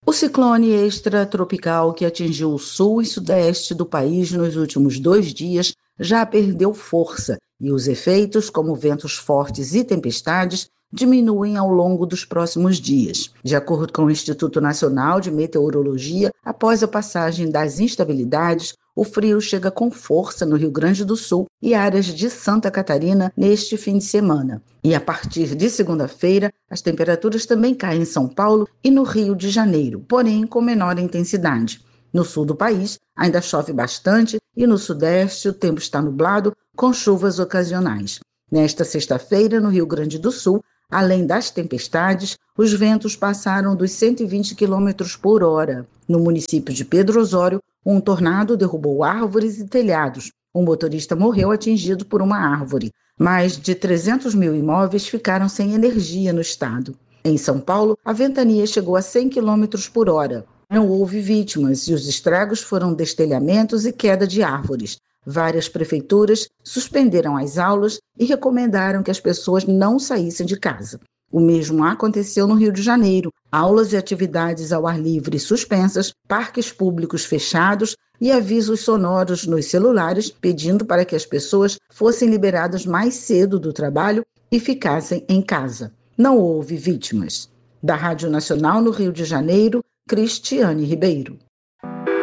O ciclone extratropical que atingiu o sul e sudeste do país nos últimos 2 dias já perdeu força e os efeitos, como ventos fortes e tempestades, diminuem ao longo dos próximos dias. De acordo com o Instituto Nacional de Meteorologia, após a passagem das instabilidades, o frio chega com força no Rio Grande do Sul e áreas de Santa Catarina neste fim de semana. E a partir de segunda-feira, as temperaturas também caem em São Paulo e no Rio de Janeiro, porém com menor intensidade. No sul do país, ainda chove bastante e no sudeste o tempo está nublado, com chuvas ocasionais. Nesta sexta-feira, no Rio Grande do Sul, além das tempestades, os ventos passaram dos 120 km por hora. No município de Pedro Osório, um tornado derrubou árvores e telhados. Um motorista morreu atingido por uma árvore. Mais de 300 mil imóveis ficaram sem energia no estado. Em São Paulo, a ventania chegou a 100 km por hora. Não houve vítimas e os estragos foram destelhamentos e queda de árvores. Várias prefeituras suspenderam as aulas e recomendaram que as pessoas não saíssem de casa. O mesmo aconteceu no Rio de Janeiro. Aulas e atividades ao ar livre suspensas, parques públicos fechados e avisos sonoros nos celulares pedindo para que as pessoas fossem liberadas mais cedo do trabalho e ficassem em casa. Não houve vítimas. Da Rádio Nacional no Rio de Janeiro, Cristiane Ribeiro.